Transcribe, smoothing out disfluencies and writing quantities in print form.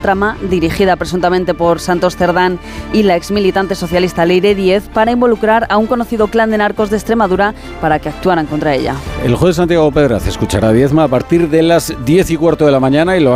trama dirigida presuntamente por Santos Cerdán y la exmilitante socialista Leire Díez para involucrar a un conocido clan de narcos de Extremadura para que actuaran contra ella. El juez Santiago Pedraz escuchará a Diezma a partir de las 10:15 de la mañana y lo